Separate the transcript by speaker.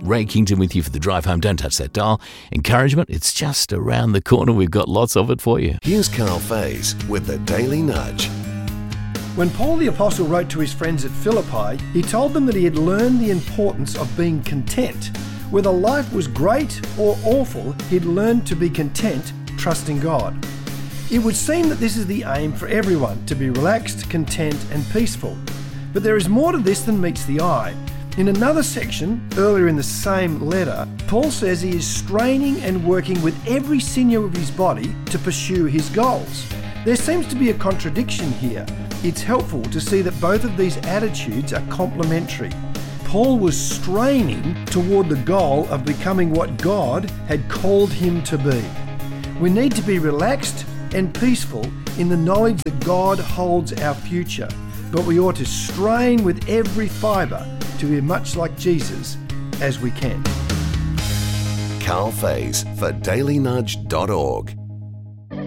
Speaker 1: Ray Kington with you for the drive home. Don't touch that dial. Encouragement, it's just around the corner. We've got lots of it for you.
Speaker 2: Here's Carl Faze with the Daily Nudge.
Speaker 3: When Paul the Apostle wrote to his friends at Philippi, he told them that he had learned the importance of being content. Whether life was great or awful, he'd learned to be content, trusting God. It would seem that this is the aim for everyone, to be relaxed, content and peaceful. But there is more to this than meets the eye. In another section, earlier in the same letter, Paul says he is straining and working with every sinew of his body to pursue his goals. There seems to be a contradiction here. It's helpful to see that both of these attitudes are complementary. Paul was straining toward the goal of becoming what God had called him to be. We need to be relaxed and peaceful in the knowledge that God holds our future, but we ought to strain with every fibre to be much like Jesus as we can.
Speaker 2: Carl Faze for dailynudge.org.